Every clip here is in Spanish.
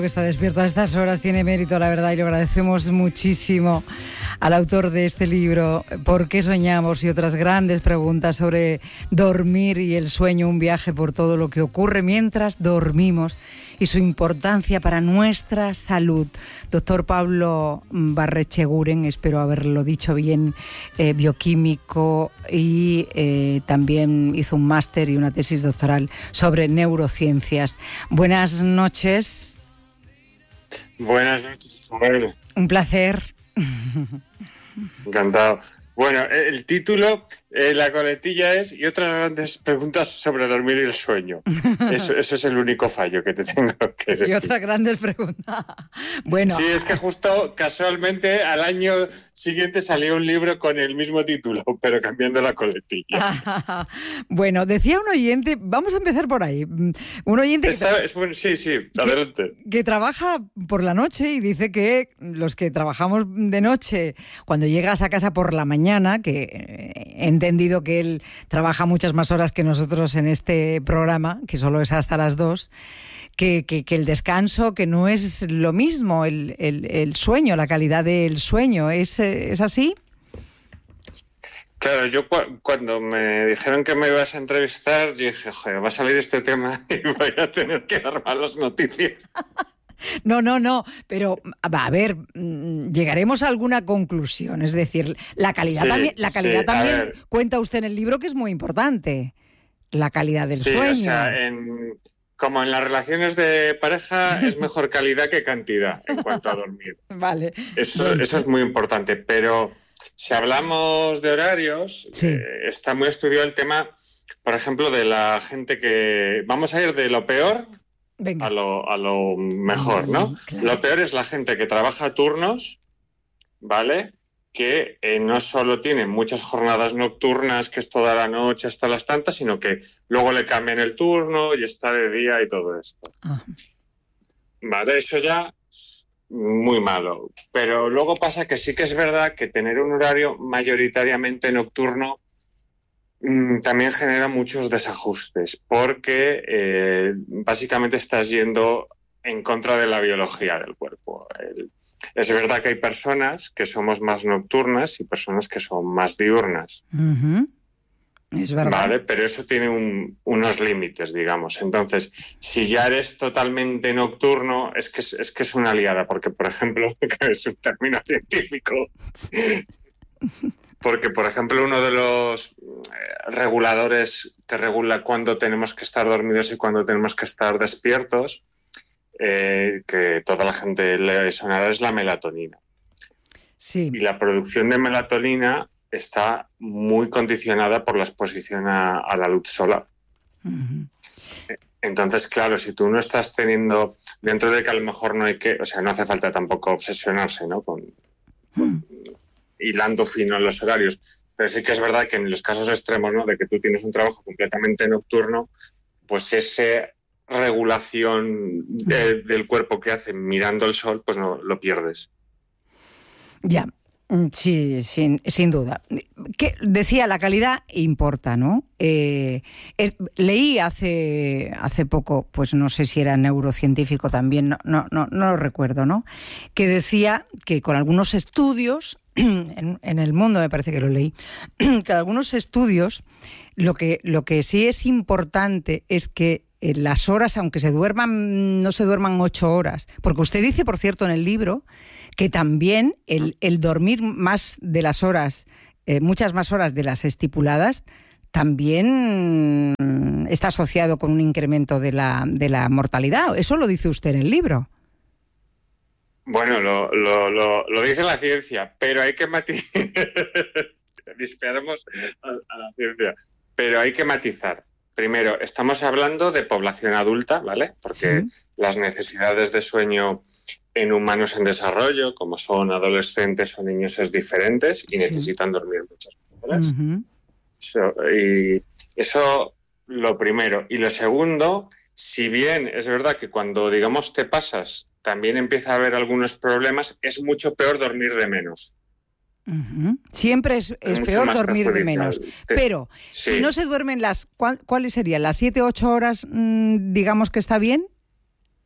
Que está despierto a estas horas tiene mérito, la verdad, y lo agradecemos muchísimo al autor de este libro, ¿Por qué soñamos?, y otras grandes preguntas sobre dormir y el sueño, un viaje por todo lo que ocurre mientras dormimos y su importancia para nuestra salud. Doctor Pablo Barrecheguren, espero haberlo dicho bien, bioquímico, y también hizo un máster y una tesis doctoral sobre neurociencias. Buenas noches. Buenas noches, Isabel. Un placer. Encantado. Bueno, el título, la coletilla es "y otras grandes preguntas sobre dormir y el sueño". Eso es el único fallo que te tengo que decir. Y otras grandes preguntas. Bueno. Sí, es que justo casualmente al año siguiente salió un libro con el mismo título, pero cambiando la coletilla. Bueno, decía un oyente, vamos a empezar por ahí. Un oyente sí, adelante. Que trabaja por la noche y dice que los que trabajamos de noche, cuando llegas a casa por la mañana, que he entendido que él trabaja muchas más horas que nosotros en este programa, que solo es hasta las 2, que el descanso, que no es lo mismo el sueño, la calidad del sueño. ¿Es así? Claro, yo cuando me dijeron que me ibas a entrevistar, yo dije, joder, va a salir este tema y voy a tener que dar malas noticias. No, pero a ver, llegaremos a alguna conclusión. Es decir, la calidad también cuenta usted en el libro, que es muy importante, la calidad del sueño. O sea, como en las relaciones de pareja, es mejor calidad que cantidad en cuanto a dormir. Vale. Eso es muy importante, pero si hablamos de horarios, está muy estudiado el tema, por ejemplo, de la gente que... Vamos a ir de lo peor... Venga. A lo mejor, ¿no? Claro. Lo peor es la gente que trabaja turnos, ¿vale? Que no solo tiene muchas jornadas nocturnas, que es toda la noche hasta las tantas, sino que luego le cambian el turno y está de día y todo esto. ¿Vale? Eso ya muy malo. Pero luego pasa que sí que es verdad que tener un horario mayoritariamente nocturno también genera muchos desajustes, porque básicamente estás yendo en contra de la biología del cuerpo. Es verdad que hay personas que somos más nocturnas y personas que son más diurnas. Uh-huh. Es verdad. Vale, pero eso tiene unos límites, digamos. Entonces, si ya eres totalmente nocturno, es que es una liada, porque, por ejemplo, que es un término científico... Porque, por ejemplo, uno de los reguladores que regula cuándo tenemos que estar dormidos y cuándo tenemos que estar despiertos, que toda la gente le sonará, es la melatonina. Sí. Y la producción de melatonina está muy condicionada por la exposición a la luz solar. Uh-huh. Entonces, claro, si tú no estás teniendo, dentro de que a lo mejor no hay que, o sea, no hace falta tampoco obsesionarse, ¿no? Con hilando fino en los horarios, pero sí que es verdad que en los casos extremos, ¿no?, de que tú tienes un trabajo completamente nocturno, pues esa regulación del cuerpo que hace mirando el sol, pues no lo pierdes. Ya, sí, sin duda. ¿Qué decía? La calidad importa, ¿no? Leí hace poco, pues no sé si era neurocientífico también, no lo recuerdo, ¿no?, que decía que con algunos estudios en El Mundo, me parece que lo leí, que algunos estudios lo que sí es importante es que las horas, aunque no se duerman 8 horas, porque usted dice, por cierto, en el libro, que también el dormir más de las horas, muchas más horas de las estipuladas, también está asociado con un incremento de la mortalidad. Eso lo dice usted en el libro. Bueno, lo dice la ciencia, pero hay que matizar. Disparamos a la ciencia, pero hay que matizar. Primero, estamos hablando de población adulta, ¿vale? Porque las necesidades de sueño en humanos en desarrollo, como son adolescentes o niños, es diferentes y necesitan dormir muchas horas. Uh-huh. Y eso, lo primero. Y lo segundo, si bien es verdad que cuando, digamos, te pasas, también empieza a haber algunos problemas, es mucho peor dormir de menos. Uh-huh. Siempre es peor dormir de menos. Pero si no se duermen ¿cuáles serían? ¿Las 7 o 8 horas, digamos que está bien?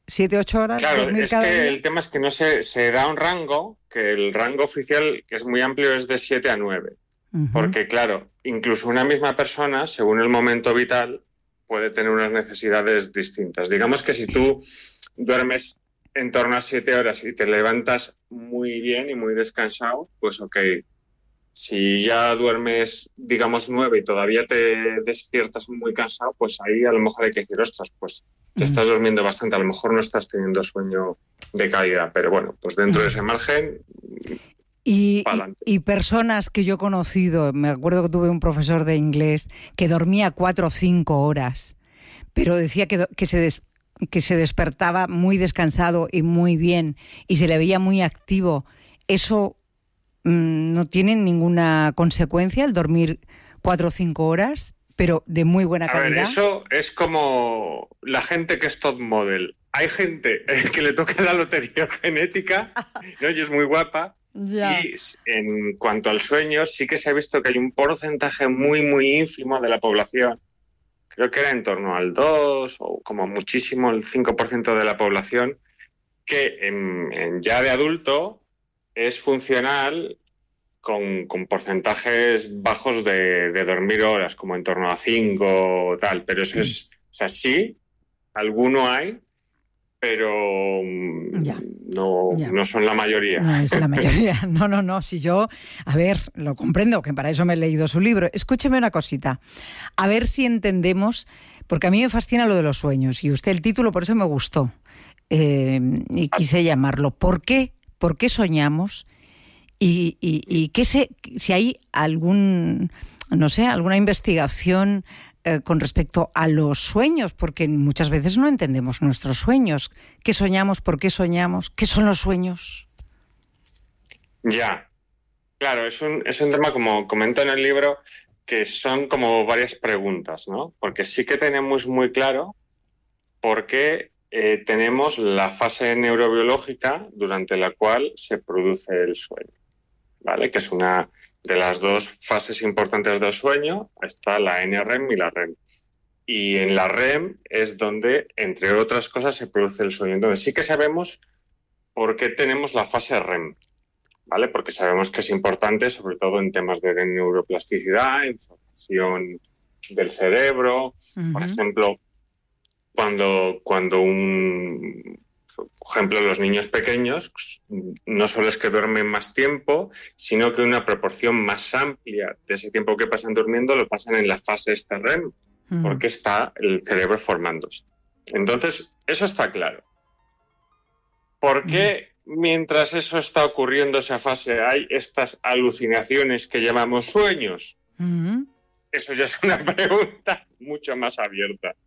7-8 horas. Claro, dormir es cada que día. el tema es que no se da un rango, que el rango oficial, que es muy amplio, es de 7 a 9. Ujú. Porque, claro, incluso una misma persona, según el momento vital, puede tener unas necesidades distintas. Digamos que si tú duermes en torno a 7 horas y te levantas muy bien y muy descansado, pues ok. Si ya duermes, digamos, 9 y todavía te despiertas muy cansado, pues ahí a lo mejor hay que decir, ostras, pues te estás durmiendo bastante, a lo mejor no estás teniendo sueño de calidad, pero bueno, pues dentro de ese margen, pa'lante. Y personas que yo he conocido, me acuerdo que tuve un profesor de inglés que dormía 4 o 5 horas, pero decía que se despertaba muy descansado y muy bien y se le veía muy activo. ¿Eso no tiene ninguna consecuencia el dormir 4 o 5 horas, pero de muy buena calidad? A ver, eso es como la gente que es top model. Hay gente que le toca la lotería genética, ¿no? Y es muy guapa. Ya. Y en cuanto al sueño, sí que se ha visto que hay un porcentaje muy, muy ínfimo de la población. Creo que era en torno al 2 o como muchísimo el 5% de la población que ya de adulto es funcional con porcentajes bajos de dormir horas, como en torno a 5 o tal. Pero eso es, o sea, sí, alguno hay, pero no son la mayoría. No es la mayoría. No. Si yo, a ver, lo comprendo, que para eso me he leído su libro. Escúcheme una cosita. A ver si entendemos, porque a mí me fascina lo de los sueños, y usted el título por eso me gustó. Y quise llamarlo ¿Por qué? ¿Por qué soñamos? Y si hay alguna investigación con respecto a los sueños, porque muchas veces no entendemos nuestros sueños. ¿Qué soñamos? ¿Por qué soñamos? ¿Qué son los sueños? Ya, claro, es un tema, como comento en el libro, que son como varias preguntas, ¿no? Porque sí que tenemos muy claro por qué tenemos la fase neurobiológica durante la cual se produce el sueño, ¿vale? Que es una de las dos fases importantes del sueño. Está la NREM y la REM. Y en la REM es donde, entre otras cosas, se produce el sueño. Entonces sí que sabemos por qué tenemos la fase REM, ¿vale? Porque sabemos que es importante, sobre todo en temas de neuroplasticidad, información del cerebro. Por ejemplo, cuando por ejemplo, los niños pequeños no solo es que duermen más tiempo, sino que una proporción más amplia de ese tiempo que pasan durmiendo lo pasan en la fase esta REM, porque está el cerebro formándose. Entonces, eso está claro. ¿Por qué mientras eso está ocurriendo, esa fase, hay estas alucinaciones que llamamos sueños? Eso ya es una pregunta mucho más abierta.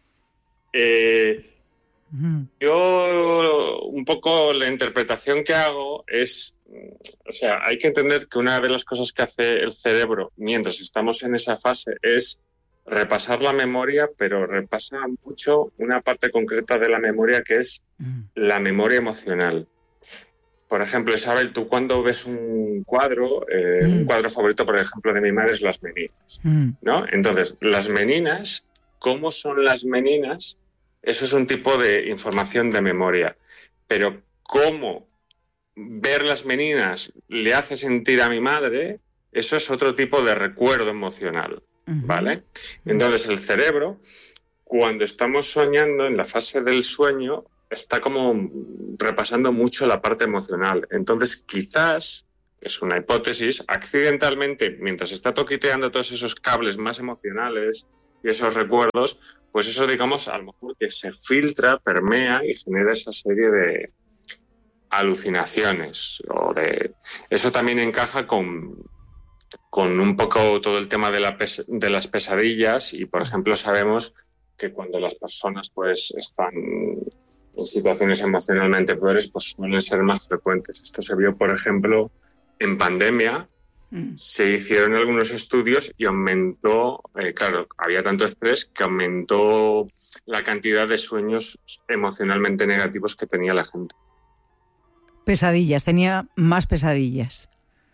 Yo, un poco la interpretación que hago es, o sea, hay que entender que una de las cosas que hace el cerebro mientras estamos en esa fase es repasar la memoria, pero repasa mucho una parte concreta de la memoria, que es la memoria emocional. Por ejemplo, Isabel, tú cuando ves un cuadro favorito, por ejemplo, de mi madre es Las Meninas, ¿no? Entonces, las meninas, ¿cómo son las meninas? Eso es un tipo de información de memoria. Pero cómo ver las meninas le hace sentir a mi madre, eso es otro tipo de recuerdo emocional, ¿vale? Entonces, el cerebro, cuando estamos soñando, en la fase del sueño, está como repasando mucho la parte emocional. Entonces, quizás, es una hipótesis, accidentalmente, mientras está toquiteando todos esos cables más emocionales y esos recuerdos, pues eso, digamos, a lo mejor que se filtra, permea y genera esa serie de alucinaciones. Eso también encaja con un poco todo el tema de las pesadillas, y, por ejemplo, sabemos que cuando las personas pues están en situaciones emocionalmente peores, pues suelen ser más frecuentes. Esto se vio, por ejemplo, en pandemia. Se hicieron algunos estudios y aumentó, claro, había tanto estrés que aumentó la cantidad de sueños emocionalmente negativos que tenía la gente. Pesadillas, tenía más pesadillas.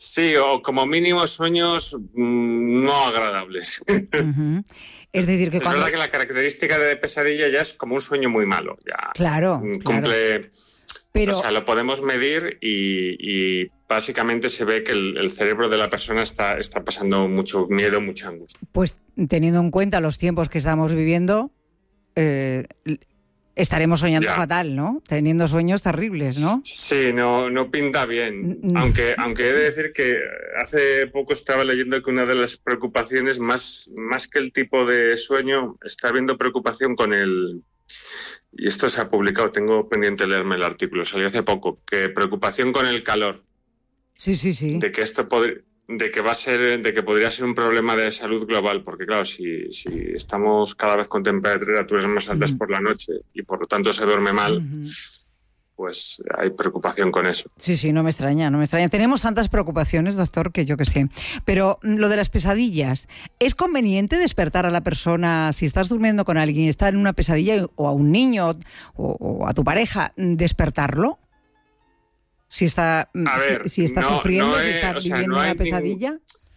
Sí, o como mínimo sueños no agradables. Uh-huh. Es decir, que es cuando... verdad que la característica de pesadilla ya es como un sueño muy malo. Ya Claro, cumple... claro. Pero... O sea, lo podemos medir y básicamente se ve que el cerebro de la persona está pasando mucho miedo, mucha angustia. Pues teniendo en cuenta los tiempos que estamos viviendo, estaremos soñando fatal, ¿no? Teniendo sueños terribles, ¿no? Sí, no pinta bien. Aunque he de decir que hace poco estaba leyendo que una de las preocupaciones, más que el tipo de sueño, está habiendo preocupación con el... Y esto se ha publicado, tengo pendiente leerme el artículo, salió hace poco, que preocupación con el calor. Sí. De que esto de que podría ser un problema de salud global, porque claro, si estamos cada vez con temperaturas más altas por la noche y por lo tanto se duerme mal, pues hay preocupación con eso. Sí, no me extraña. Tenemos tantas preocupaciones, doctor, que yo qué sé. Pero lo de las pesadillas, ¿es conveniente despertar a la persona si estás durmiendo con alguien y está en una pesadilla, o a un niño o a tu pareja, despertarlo? Si está, si está sufriendo, si está viviendo una pesadilla.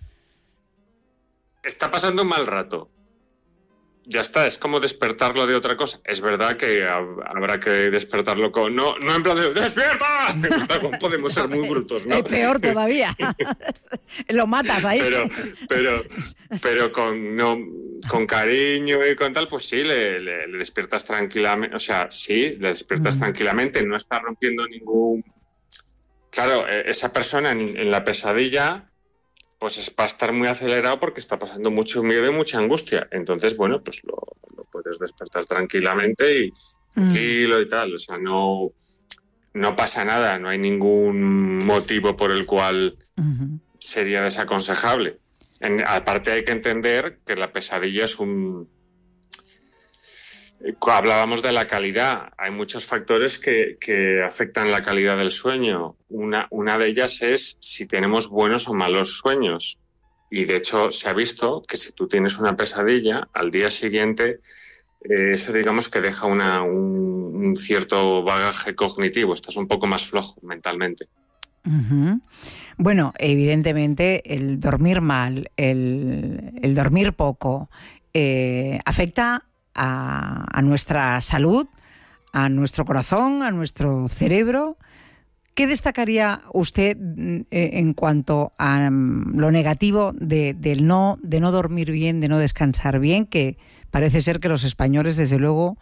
Está pasando un mal rato. Ya está, es como despertarlo de otra cosa. Es verdad que habrá que despertarlo con... No en plan de ¡despierta! Podemos ser muy brutos, ¿no? Es peor todavía. Lo matas ahí. Pero con cariño y con tal, pues sí, le despiertas tranquilamente. O sea, sí, le despiertas tranquilamente. No está rompiendo ningún... Claro, esa persona en la pesadilla... pues va a estar muy acelerado porque está pasando mucho miedo y mucha angustia. Entonces, bueno, pues lo puedes despertar tranquilamente y tranquilo y tal. O sea, no pasa nada, no hay ningún motivo por el cual sería desaconsejable. Aparte hay que entender que la pesadilla es hablábamos de la calidad. Hay muchos factores que afectan la calidad del sueño. Una de ellas es si tenemos buenos o malos sueños. Y de hecho se ha visto que si tú tienes una pesadilla, al día siguiente eso digamos que deja un cierto bagaje cognitivo. Estás un poco más flojo mentalmente. Uh-huh. Bueno, evidentemente el dormir mal, el dormir poco, afecta a nuestra salud, a nuestro corazón, a nuestro cerebro. ¿Qué destacaría usted en cuanto a lo negativo de no dormir bien, de no descansar bien? Que parece ser que los españoles, desde luego,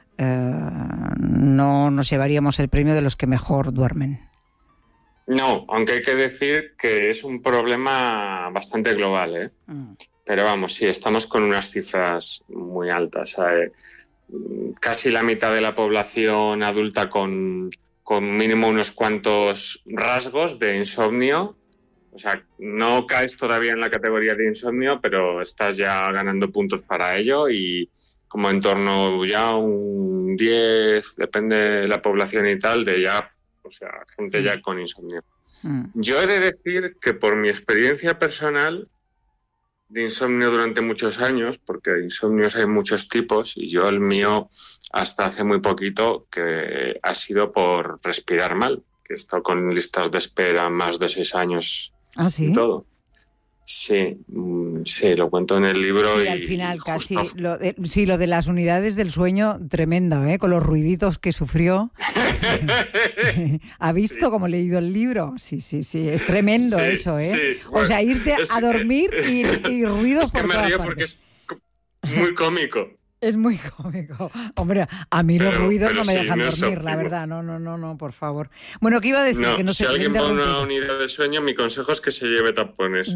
no nos llevaríamos el premio de los que mejor duermen. No, aunque hay que decir que es un problema bastante global, ¿eh? Pero vamos, sí, estamos con unas cifras muy altas. Casi la mitad de la población adulta con mínimo unos cuantos rasgos de insomnio. O sea, no caes todavía en la categoría de insomnio, pero estás ya ganando puntos para ello y como en torno ya un 10, depende de la población y tal, de ya, o sea, gente ya con insomnio. Yo he de decir que por mi experiencia personal de insomnio durante muchos años, porque de insomnios hay muchos tipos, y yo el mío hasta hace muy poquito que ha sido por respirar mal, que he estado con listas de espera más de 6 años. ¿Ah, sí? Y todo. Sí, lo cuento en el libro. Sí, y al final justo... casi, lo de las unidades del sueño, tremendo, con los ruiditos que sufrió. ¿Ha visto cómo he leído el libro? Sí, es tremendo eso, ¿eh? Sí, bueno, o sea, irte a dormir y ruidos por todas partes. Es que me río porque es muy cómico. Es muy cómico. Hombre, a mí los ruidos no me dejan dormir, la verdad. No, por favor. Bueno, ¿qué iba a decir? Que no si alguien va a una unidad de sueño, mi consejo es que se lleve tapones.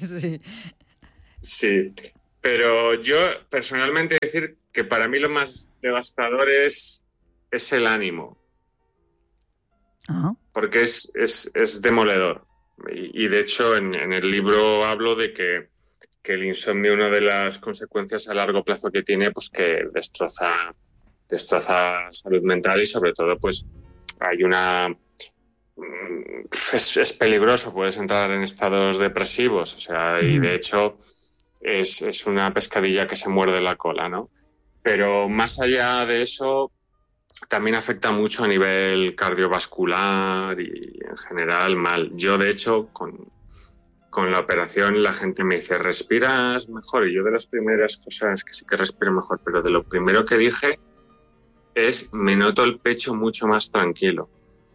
Sí, pero yo personalmente decir que para mí lo más devastador es el ánimo. Porque es demoledor. Y de hecho en el libro hablo de que el insomnio, una de las consecuencias a largo plazo que tiene, pues que destroza salud mental y sobre todo pues hay es peligroso, puedes entrar en estados depresivos, o sea, y de hecho es una pescadilla que se muerde la cola, ¿no? Pero más allá de eso, también afecta mucho a nivel cardiovascular y en general mal. Yo, de hecho, con la operación la gente me dice, ¿respiras mejor? Y yo de las primeras cosas que sí que respiro mejor, pero de lo primero que dije es, me noto el pecho mucho más tranquilo.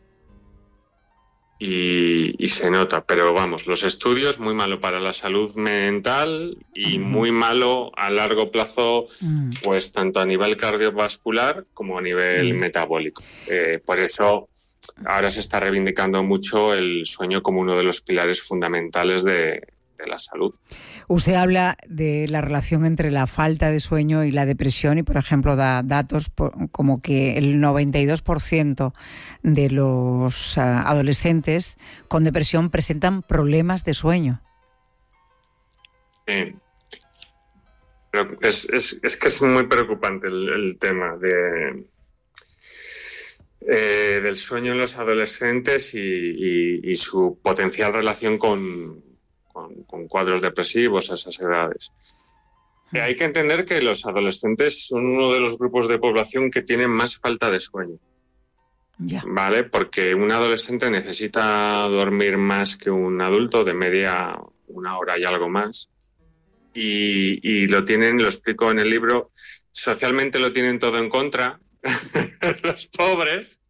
Y se nota, pero vamos, los estudios muy malo para la salud mental y muy malo a largo plazo, pues tanto a nivel cardiovascular como a nivel metabólico. Por eso ahora se está reivindicando mucho el sueño como uno de los pilares fundamentales de la salud. Usted habla de la relación entre la falta de sueño y la depresión y, por ejemplo, da datos como que el 92% de los adolescentes con depresión presentan problemas de sueño. Sí. Pero es que es muy preocupante el tema del sueño en los adolescentes y su potencial relación con cuadros depresivos a esas edades. Hay que entender que los adolescentes son uno de los grupos de población que tienen más falta de sueño. Yeah. ¿Vale? Porque un adolescente necesita dormir más que un adulto, de media 1 hora y algo más. Y lo explico en el libro, socialmente lo tienen todo en contra, los pobres.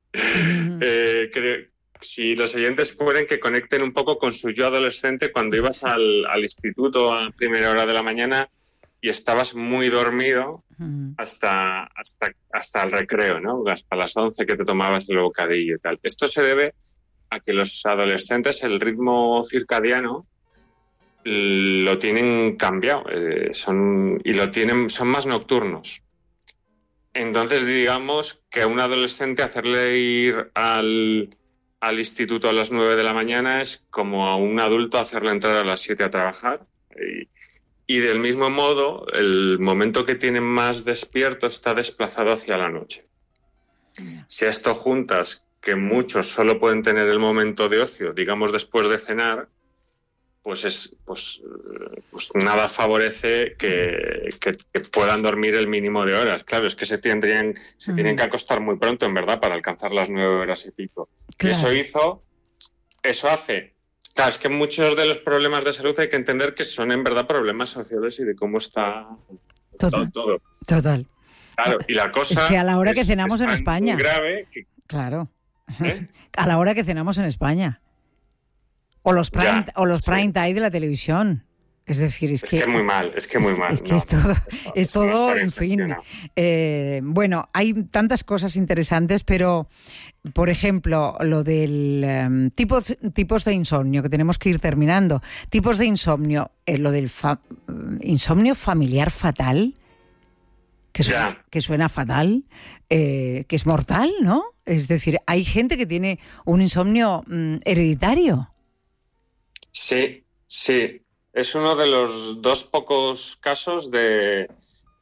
Si los oyentes pueden que conecten un poco con su yo adolescente cuando ibas al instituto a primera hora de la mañana y estabas muy dormido hasta el recreo, ¿no? Hasta las 11 que te tomabas el bocadillo y tal. Esto se debe a que los adolescentes el ritmo circadiano lo tienen cambiado, son más nocturnos. Entonces, digamos que a un adolescente hacerle ir al instituto a las 9 de la mañana es como a un adulto hacerle entrar a las 7 a trabajar. Y del mismo modo, el momento que tienen más despierto está desplazado hacia la noche. Si a esto juntas que muchos solo pueden tener el momento de ocio, digamos después de cenar, pues nada favorece que puedan dormir el mínimo de horas. Claro, es que se tienen que acostar muy pronto, en verdad, para alcanzar las 9 horas y pico. Claro. Y eso hace... Claro, es que muchos de los problemas de salud hay que entender que son en verdad problemas sociales y de cómo está todo. Total. Claro, y la cosa... Es que a la hora que cenamos en España... muy grave que... Claro. A la hora que cenamos en España. O los prime time de la televisión. Es decir, es que es muy mal. Es que es todo, en fin. Bueno, hay tantas cosas interesantes, pero, por ejemplo, lo del tipos de insomnio, que tenemos que ir terminando. Tipos de insomnio, lo del insomnio familiar fatal, que suena fatal, que es mortal, ¿no? Es decir, hay gente que tiene un insomnio hereditario. Sí. Es uno de los dos pocos casos de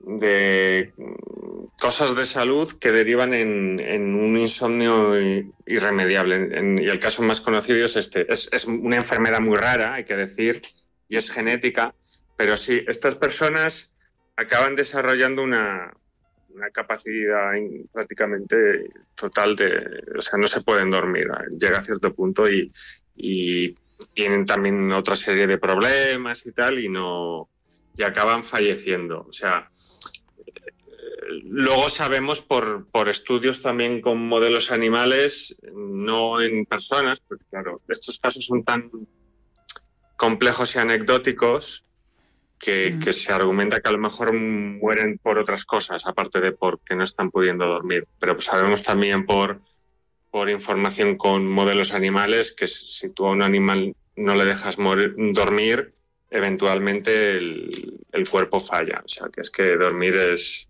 cosas de salud que derivan en un insomnio irremediable. Y el caso más conocido es este. Es una enfermedad muy rara, hay que decir, y es genética, pero sí, estas personas acaban desarrollando una capacidad prácticamente total o sea, no se pueden dormir. Llega a cierto punto y tienen también otra serie de problemas y tal, y acaban falleciendo. O sea, luego sabemos por estudios también con modelos animales, no en personas, porque claro, estos casos son tan complejos y anecdóticos que se argumenta que a lo mejor mueren por otras cosas, aparte de porque no están pudiendo dormir. Pero pues sabemos también por información con modelos animales que si tú a un animal no le dejas dormir, eventualmente el cuerpo falla. O sea, que es que dormir es